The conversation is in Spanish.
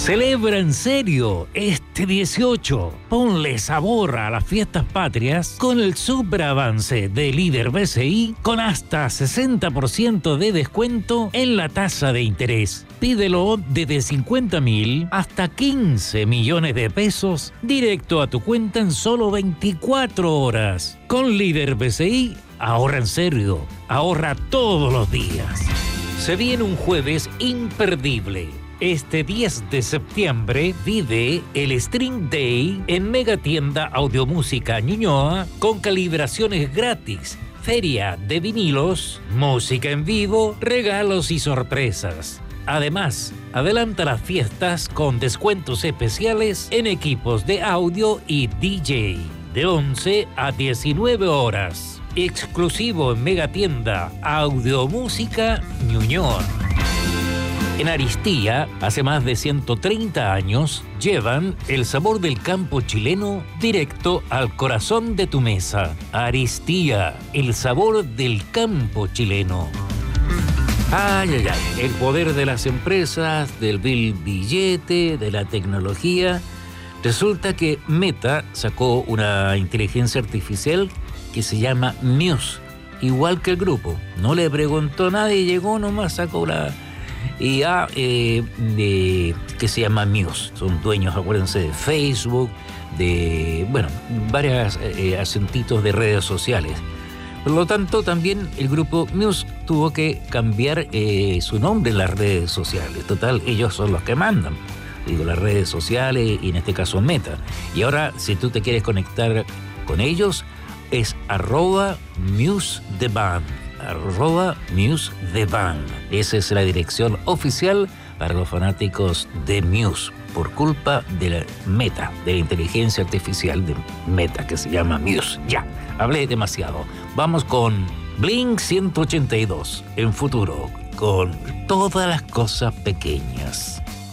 Celebra en serio este 18. Ponle sabor a las fiestas patrias con el superavance de Líder BCI con hasta 60% de descuento en la tasa de interés. Pídelo desde 50.000 hasta 15 millones de pesos directo a tu cuenta en solo 24 horas. Con Líder BCI, ahorra en serio, ahorra todos los días. Se viene un jueves imperdible. Este 10 de septiembre vive el String Day en Megatienda Audiomúsica Ñuñoa con calibraciones gratis, feria de vinilos, música en vivo, regalos y sorpresas. Además, adelanta las fiestas con descuentos especiales en equipos de audio y DJ de 11 a 19 horas. Exclusivo en Megatienda Audiomúsica Ñuñoa. En Aristía, hace más de 130 años, llevan el sabor del campo chileno directo al corazón de tu mesa. Aristía, el sabor del campo chileno. Ay, ay, ay, el poder de las empresas, del billete, de la tecnología. Resulta que Meta sacó una inteligencia artificial que se llama Muse, igual que el grupo. No le preguntó a nadie, llegó nomás, sacó la IA que se llama Muse. Son dueños, acuérdense, de Facebook, de, bueno, varios asentitos de redes sociales. Por lo tanto, también el grupo Muse tuvo que cambiar su nombre en las redes sociales. Total, ellos son los que mandan. Digo, las redes sociales y en este caso Meta. Y ahora, si tú te quieres conectar con ellos, es @MuseTheBand. @MuseTheBand. Esa es la dirección oficial para los fanáticos de Muse, por culpa de la Meta, de la inteligencia artificial de Meta, que se llama Muse. Ya, hablé demasiado. Vamos con Blink 182 en Futuro, con todas las cosas pequeñas.